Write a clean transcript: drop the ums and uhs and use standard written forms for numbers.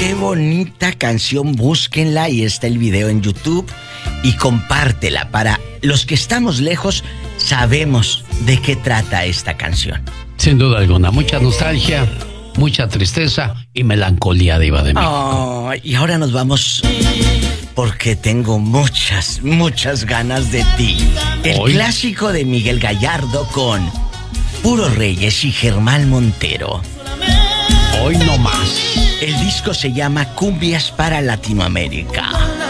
Qué bonita canción, búsquenla y está el video en YouTube y compártela. Para los que estamos lejos, sabemos de qué trata esta canción. Sin duda alguna, mucha nostalgia, mucha tristeza y melancolía, Diva de México. Oh, y ahora nos vamos porque tengo muchas ganas de ti. El clásico de Miguel Gallardo con Puro Reyes y Germán Montero. Hoy no más. El disco se llama Cumbias para Latinoamérica.